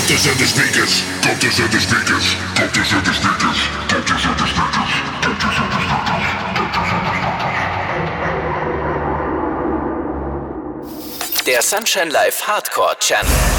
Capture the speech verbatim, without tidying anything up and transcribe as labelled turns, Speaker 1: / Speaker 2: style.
Speaker 1: Got this in the speakers. Got this in the speakers. Got this in the speakers. Got this in the speakers. Got this in the speakers.
Speaker 2: Der Sunshine Live Hardcore Channel.